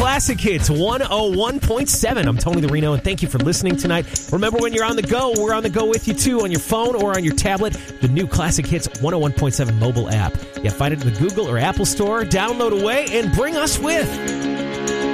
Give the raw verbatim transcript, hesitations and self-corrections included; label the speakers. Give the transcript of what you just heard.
Speaker 1: Classic Hits one oh one point seven. I'm Tony the Reno, and thank you for listening tonight. Remember, when you're on the go, we're on the go with you, too, on your phone or on your tablet. The new Classic Hits one oh one point seven mobile app. Yeah, find it in the Google or Apple Store. Download away and bring us with.